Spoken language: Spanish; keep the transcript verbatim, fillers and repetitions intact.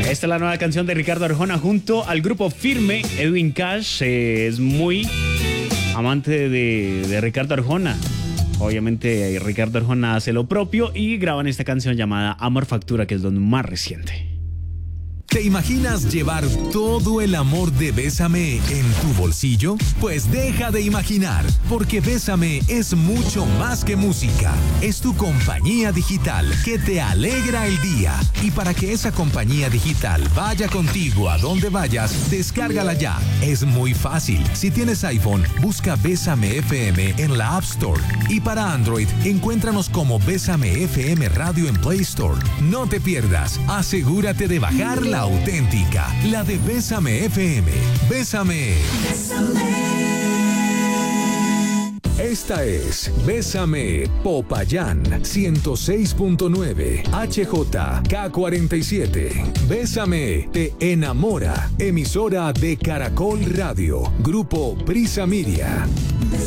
Esta es la nueva canción de Ricardo Arjona junto al grupo Firme. Edwin Cash eh, es muy amante de, de Ricardo Arjona. Obviamente eh, Ricardo Arjona hace lo propio y graban esta canción llamada Amor Factura, que es lo más reciente. ¿Te imaginas llevar todo el amor de Bésame en tu bolsillo? Pues deja de imaginar, porque Bésame es mucho más que música. Es tu compañía digital que te alegra el día. Y para que esa compañía digital vaya contigo a donde vayas, descárgala ya. Es muy fácil. Si tienes iPhone, busca Bésame F M en la App Store. Y para Android, encuéntranos como Bésame F M Radio en Play Store. No te pierdas. Asegúrate de bajar la auténtica, la de Bésame F M. Bésame. Bésame. Esta es Bésame Popayán ciento seis punto nueve H J K cuarenta y siete. Bésame te enamora. Emisora de Caracol Radio. Grupo Prisa Miria.